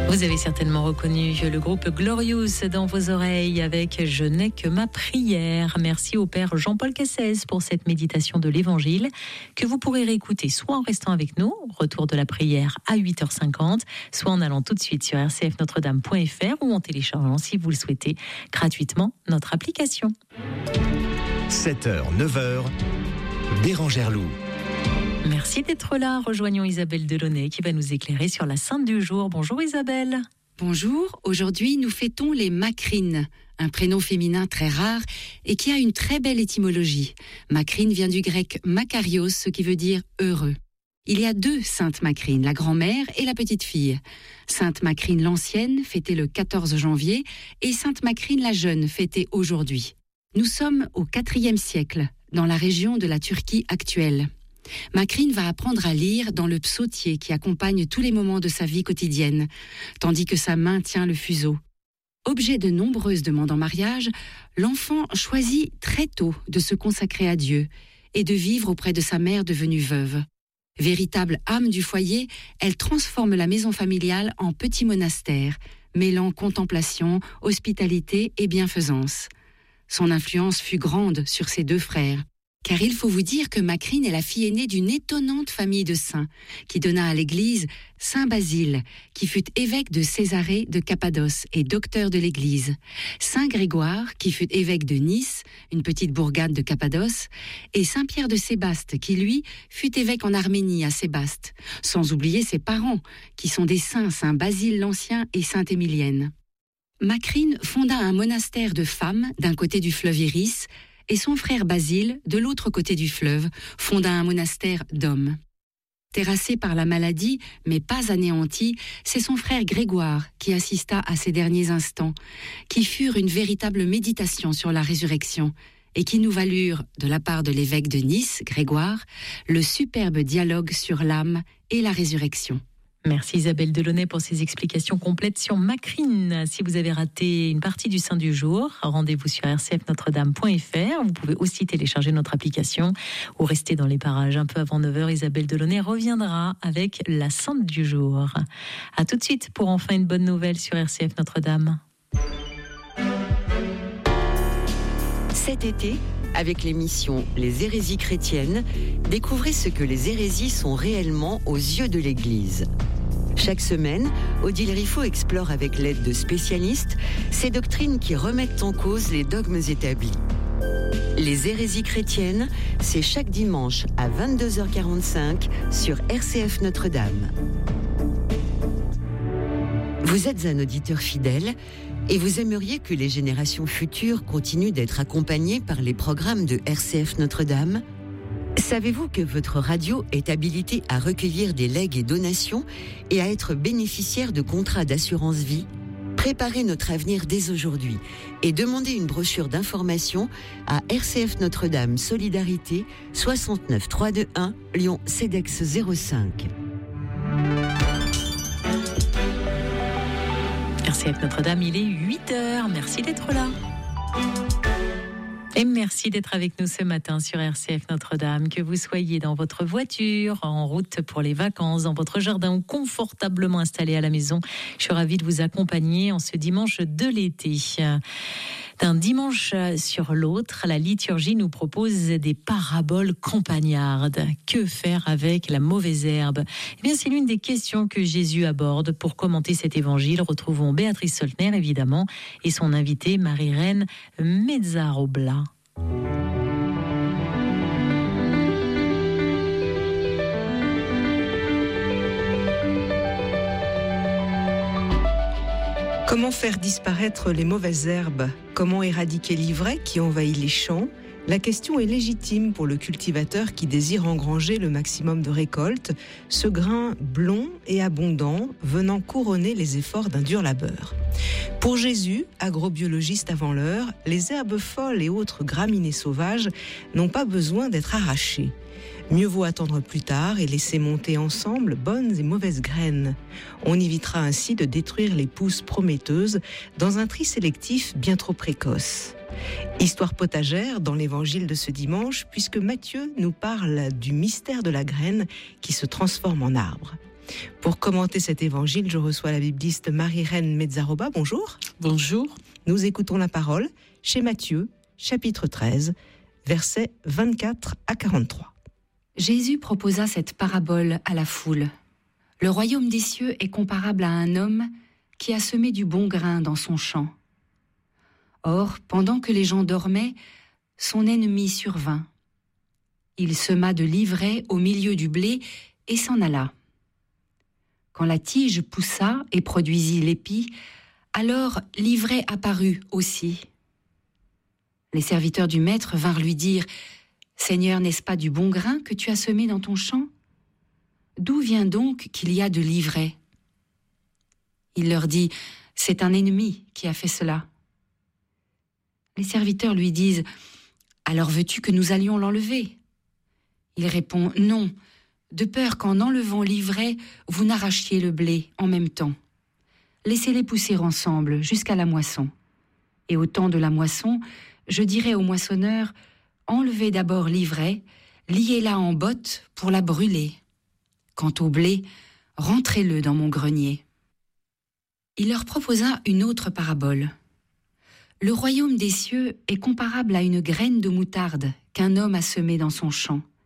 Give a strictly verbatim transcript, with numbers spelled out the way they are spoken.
Vous avez certainement reconnu le groupe Glorious dans vos oreilles avec « Je n'ai que ma prière ». Merci au Père Jean-Paul Cassez pour cette méditation de l'Évangile que vous pourrez réécouter soit en restant avec nous, retour de la prière à huit heures cinquante, soit en allant tout de suite sur r c f notre dame point f r ou en téléchargeant, si vous le souhaitez, gratuitement notre application. sept heures, neuf heures, Bérangère Loup. Merci d'être là. Rejoignons Isabelle Delaunay qui va nous éclairer sur la sainte du jour. Bonjour Isabelle. Bonjour, aujourd'hui nous fêtons les Macrines, un prénom féminin très rare et qui a une très belle étymologie. Macrine vient du grec makarios, ce qui veut dire heureux. Il y a deux saintes Macrines, la grand-mère et la petite-fille. Sainte Macrine l'ancienne, fêtée le quatorze janvier, et Sainte Macrine la jeune, fêtée aujourd'hui. Nous sommes au quatrième siècle, dans la région de la Turquie actuelle. Macrine va apprendre à lire dans le psautier qui accompagne tous les moments de sa vie quotidienne, tandis que sa main tient le fuseau. Objet de nombreuses demandes en mariage, l'enfant choisit très tôt de se consacrer à Dieu et de vivre auprès de sa mère devenue veuve. Véritable âme du foyer, elle transforme la maison familiale en petit monastère, mêlant contemplation, hospitalité et bienfaisance. Son influence fut grande sur ses deux frères. Car il faut vous dire que Macrine est la fille aînée d'une étonnante famille de saints, qui donna à l'Église Saint Basile, qui fut évêque de Césarée de Cappadoce et docteur de l'Église, Saint Grégoire, qui fut évêque de Nice, une petite bourgade de Cappadoce, et Saint Pierre de Sébaste, qui lui fut évêque en Arménie à Sébaste, sans oublier ses parents, qui sont des saints, Saint Basile l'Ancien et Sainte Émilienne. Macrine fonda un monastère de femmes d'un côté du fleuve Iris, et son frère Basile, de l'autre côté du fleuve, fonda un monastère d'hommes. Terrassé par la maladie, mais pas anéanti, c'est son frère Grégoire qui assista à ces derniers instants, qui furent une véritable méditation sur la résurrection, et qui nous valurent, de la part de l'évêque de Nice, Grégoire, le superbe dialogue sur l'âme et la résurrection. Merci Isabelle Delaunay pour ces explications complètes sur Macrine. Si vous avez raté une partie du Saint du jour, rendez-vous sur r c f notre dame point f r. Vous pouvez aussi télécharger notre application ou rester dans les parages un peu avant neuf heures. Isabelle Delaunay reviendra avec la sainte du jour. À tout de suite pour enfin une bonne nouvelle sur R C F Notre-Dame. Cet été, avec l'émission Les hérésies chrétiennes, découvrez ce que les hérésies sont réellement aux yeux de l'Église. Chaque semaine, Odile Riffaut explore avec l'aide de spécialistes ces doctrines qui remettent en cause les dogmes établis. Les hérésies chrétiennes, c'est chaque dimanche à vingt-deux heures quarante-cinq sur R C F Notre-Dame. Vous êtes un auditeur fidèle et vous aimeriez que les générations futures continuent d'être accompagnées par les programmes de R C F Notre-Dame ? Savez-vous que votre radio est habilitée à recueillir des legs et donations et à être bénéficiaire de contrats d'assurance vie ? Préparez notre avenir dès aujourd'hui et demandez une brochure d'information à R C F Notre-Dame Solidarité soixante-neuf trois cent vingt-et-un Lyon CEDEX zéro cinq. R C F Notre-Dame, il est huit heures. Merci d'être là. Et merci d'être avec nous ce matin sur R C F Notre-Dame. Que vous soyez dans votre voiture, en route pour les vacances, dans votre jardin ou confortablement installé à la maison, je suis ravie de vous accompagner en ce dimanche de l'été. D'un dimanche sur l'autre, la liturgie nous propose des paraboles campagnardes. Que faire avec la mauvaise herbe ? Eh bien, c'est l'une des questions que Jésus aborde pour commenter cet évangile. Retrouvons Béatrice Soltner, évidemment, et son invitée Marie-Reine Mezzarobla. Comment faire disparaître les mauvaises herbes ? Comment éradiquer l'ivraie qui envahit les champs ? La question est légitime pour le cultivateur qui désire engranger le maximum de récoltes, ce grain blond et abondant venant couronner les efforts d'un dur labeur. Pour Jésus, agrobiologiste avant l'heure, les herbes folles et autres graminées sauvages n'ont pas besoin d'être arrachées. Mieux vaut attendre plus tard et laisser monter ensemble bonnes et mauvaises graines. On évitera ainsi de détruire les pousses prometteuses dans un tri sélectif bien trop précoce. Histoire potagère dans l'évangile de ce dimanche, puisque Matthieu nous parle du mystère de la graine qui se transforme en arbre. Pour commenter cet évangile, je reçois la bibliste Marie-Reine Mezzaroba. Bonjour. Bonjour. Nous écoutons la parole chez Matthieu, chapitre treize, versets vingt-quatre à quarante-trois. Jésus proposa cette parabole à la foule. Le royaume des cieux est comparable à un homme qui a semé du bon grain dans son champ. Or, pendant que les gens dormaient, son ennemi survint. Il sema de l'ivraie au milieu du blé et s'en alla. Quand la tige poussa et produisit l'épi, alors l'ivraie apparut aussi. Les serviteurs du maître vinrent lui dire « Seigneur, n'est-ce pas du bon grain que tu as semé dans ton champ ? D'où vient donc qu'il y a de l'ivraie ?» Il leur dit « C'est un ennemi qui a fait cela. » Les serviteurs lui disent « Alors veux-tu que nous allions l'enlever ?» Il répond « Non, de peur qu'en enlevant l'ivraie, vous n'arrachiez le blé en même temps. Laissez-les pousser ensemble jusqu'à la moisson. Et au temps de la moisson, je dirai au moissonneur « Enlevez d'abord l'ivraie, liez-la en botte pour la brûler. Quant au blé, rentrez-le dans mon grenier. » Il leur proposa une autre parabole. Le royaume des cieux est comparable à une graine de moutarde qu'un homme a semée dans son champ.